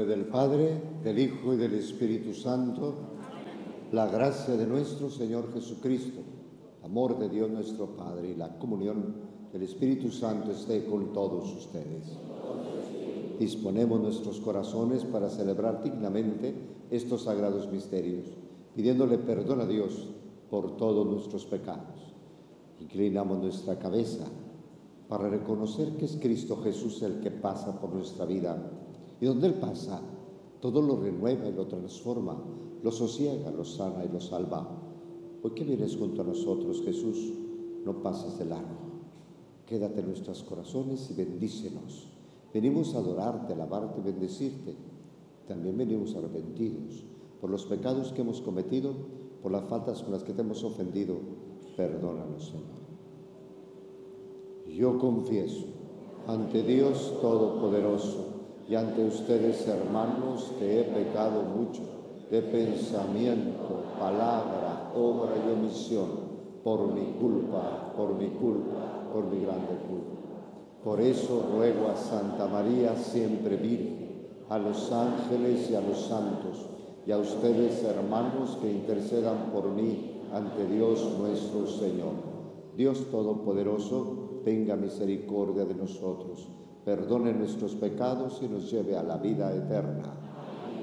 del Padre, del Hijo y del Espíritu Santo. La gracia de nuestro Señor Jesucristo, el amor de Dios nuestro Padre y la comunión del Espíritu Santo esté con todos ustedes. Disponemos nuestros corazones para celebrar dignamente estos sagrados misterios, pidiéndole perdón a Dios por todos nuestros pecados. Inclinamos nuestra cabeza para reconocer que es Cristo Jesús el que pasa por nuestra vida. Y donde Él pasa, todo lo renueva y lo transforma, lo sosiega, lo sana y lo salva. Hoy que vienes junto a nosotros, Jesús, no pases de largo. Quédate en nuestros corazones y bendícenos. Venimos a adorarte, alabarte, bendecirte. También venimos arrepentidos por los pecados que hemos cometido, por las faltas con las que te hemos ofendido. Perdónanos, Señor. Yo confieso ante Dios Todopoderoso y ante ustedes, hermanos, que he pecado mucho de pensamiento, palabra, obra y omisión, por mi culpa, por mi grande culpa. Por eso ruego a Santa María, siempre Virgen, a los ángeles y a los santos, y a ustedes, hermanos, que intercedan por mí ante Dios nuestro Señor. Dios Todopoderoso, tenga misericordia de nosotros, perdone nuestros pecados y nos lleve a la vida eterna.